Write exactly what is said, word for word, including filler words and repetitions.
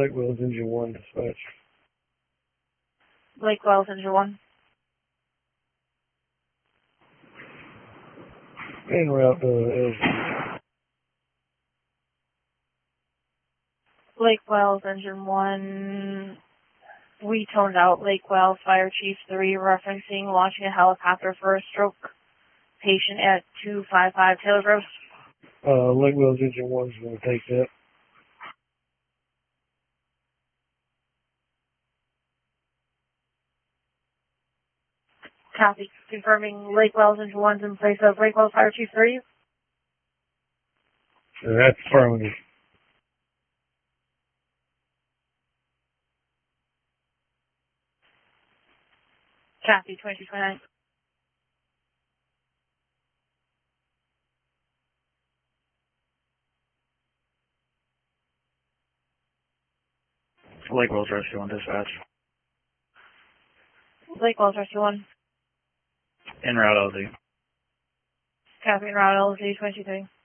Lake Wells, Engine one, dispatch. Lake Wells, Engine one. En route to L Z. Lake Wells, Engine one. We toned out Lake Wells, Fire Chief three, referencing launching a helicopter for a stroke patient at two five five Taylor Grove. Uh, Lake Wells, Engine one is going to take that. Copy. Confirming Lake Wells, Engine one's in place of Lake Wells, Fire Chief three. Sure, that's affirmative. Copy, twenty-two twenty-nine. Lake Wells Rescue one, dispatch. Lake Wells, Rescue one. En route L Z. Copy, en route L Z, twenty-two thirty.